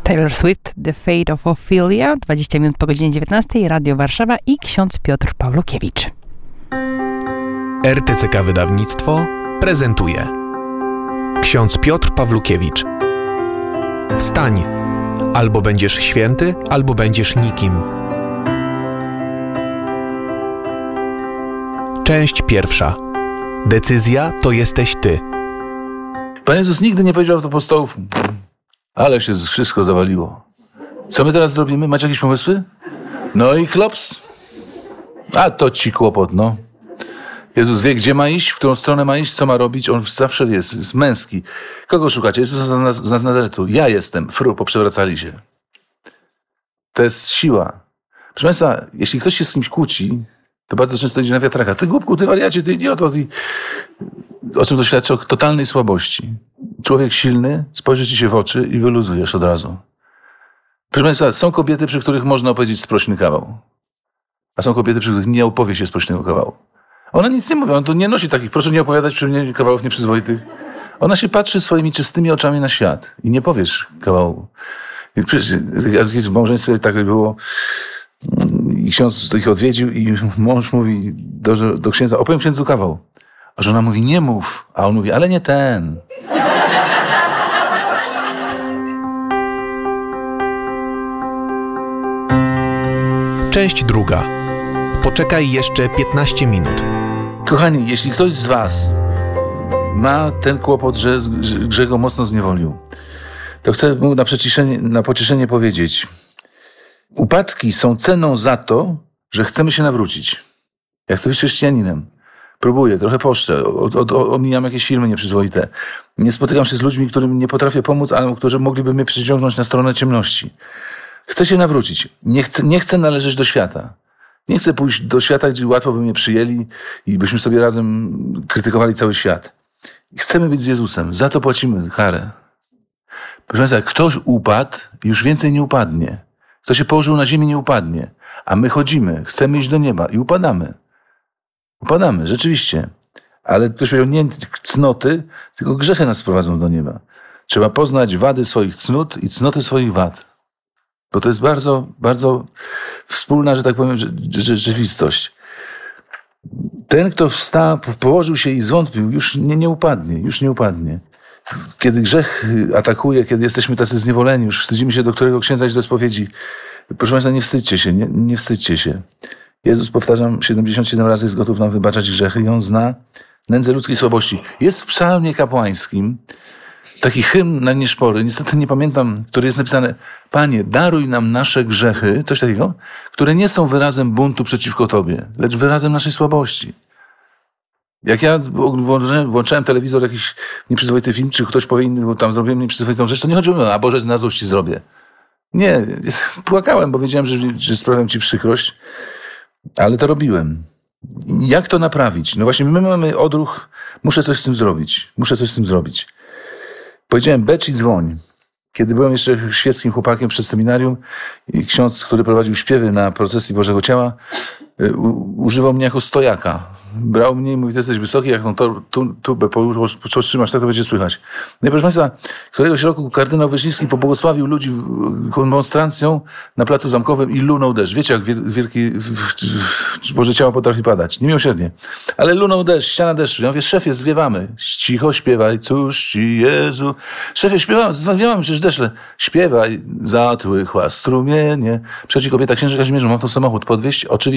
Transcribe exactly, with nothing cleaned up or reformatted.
Taylor Swift, The Fate of Ophelia, dwadzieścia minut po godzinie dziewiętnastej, Radio Warszawa i ksiądz Piotr Pawlukiewicz. R T C K Wydawnictwo prezentuje ksiądz Piotr Pawlukiewicz. Wstań, albo będziesz święty, albo będziesz nikim. Część pierwsza. Decyzja to jesteś ty. Pan Jezus nigdy nie powiedział do apostołów: ale się wszystko zawaliło. Co my teraz zrobimy? Macie jakieś pomysły? No i klops. A to ci kłopot, no. Jezus wie, gdzie ma iść, w którą stronę ma iść, co ma robić. On zawsze jest, jest męski. Kogo szukacie? Jezusa z Nazaretu. Ja jestem. Fru, poprzewracali się. To jest siła. Proszę Państwa, jeśli ktoś się z kimś kłóci, to bardzo często idzie na wiatraka. Ty głupku, ty wariacie, ty idioto. Ty... O czym to świadczy? O totalnej słabości. Człowiek silny spojrzy ci się w oczy i wyluzujesz od razu. Proszę Państwa, są kobiety, przy których można opowiedzieć sprośny kawał. A są kobiety, przy których nie opowie się sprośnego kawału. Ona nic nie mówi, on to nie nosi takich, proszę nie opowiadać przy mnie kawałów nieprzyzwoitych. Ona się patrzy swoimi czystymi oczami na świat i nie powiesz kawału. I przecież w małżeństwie tak było. I ksiądz ich odwiedził i mąż mówi do, do księdza: opowiem księdzu kawał. A żona mówi: nie mów. A on mówi: ale nie ten. Część druga. Poczekaj jeszcze piętnaście minut. Kochani, jeśli ktoś z was ma ten kłopot, że, że, że go mocno zniewolił, to chcę mu na, na pocieszenie powiedzieć: upadki są ceną za to, że chcemy się nawrócić. Ja chcę być chrześcijaninem. Próbuję, trochę poszczę, od, od, omijam jakieś filmy nieprzyzwoite. Nie spotykam się z ludźmi, którym nie potrafię pomóc, ale którzy mogliby mnie przyciągnąć na stronę ciemności. Chcę się nawrócić. Nie chcę, nie chcę należeć do świata. Nie chcę pójść do świata, gdzie łatwo by mnie przyjęli i byśmy sobie razem krytykowali cały świat. Chcemy być z Jezusem. Za to płacimy karę. Proszę Państwa, jak ktoś upadł, już więcej nie upadnie. Kto się położył na ziemi, nie upadnie. A my chodzimy, chcemy iść do nieba i upadamy. Upadamy, rzeczywiście. Ale ktoś powiedział: nie cnoty, tylko grzechy nas prowadzą do nieba. Trzeba poznać wady swoich cnót i cnoty swoich wad. Bo to jest bardzo, bardzo wspólna, że tak powiem, rzeczywistość. Ten, kto wstał, położył się i zwątpił, już nie, nie upadnie, już nie upadnie. Kiedy grzech atakuje, kiedy jesteśmy tacy zniewoleni, już wstydzimy się do którego księdza iść do spowiedzi. Proszę Państwa, nie wstydźcie się, nie, nie wstydźcie się. Jezus, powtarzam, siedemdziesiąt siedem razy jest gotów nam wybaczać grzechy i On zna nędzę ludzkiej słabości. Jest w psalmie kapłańskim taki hymn na nieszpory, niestety nie pamiętam, który jest napisane: Panie, daruj nam nasze grzechy, coś takiego, które nie są wyrazem buntu przeciwko Tobie, lecz wyrazem naszej słabości. Jak ja włączałem, włączałem telewizor, jakiś nieprzyzwoity film, czy ktoś powie inny, bo tam zrobiłem nieprzyzwoitą rzecz, to nie chodziło: a Boże, na złość Ci zrobię. Nie, płakałem, bo wiedziałem, że, że sprawiam Ci przykrość, ale to robiłem. Jak to naprawić? No właśnie, my mamy odruch: muszę coś z tym zrobić, muszę coś z tym zrobić. Powiedziałem: becz i dzwoń. Kiedy byłem jeszcze świeckim chłopakiem przed seminarium i ksiądz, który prowadził śpiewy na procesji Bożego Ciała, u, używał mnie jako stojaka. Brał mnie i mówi: ty jesteś wysoki, jak tą tu, tubę trzymasz, tak to będzie słychać. No i proszę Państwa, któregoś roku kardynał Wyszyński pobłogosławił ludzi monstrancją na Placu Zamkowym i lunął deszcz. Wiecie, jak wielki Boże Ciało potrafi padać. Niemiłosiernie. Ale lunął deszcz, ściana deszczu. Ja mówię: szefie, zwiewamy. Cicho śpiewaj, cóż Ci, Jezu. Szefie, śpiewamy, zwiewamy, przecież deszcz. Śpiewaj, zatłychła strumienie. Przychodzi kobieta: księże Kazimierzu, mam tu samochód podwieźć? Oczywiście.